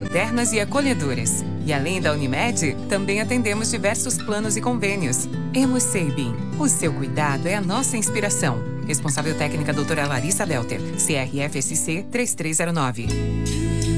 fraternas e acolhedoras. E além da Unimed, também atendemos diversos planos e convênios. Hemosabin, o seu cuidado é a nossa inspiração. Responsável técnica doutora Larissa Belter, CRFSC 3309.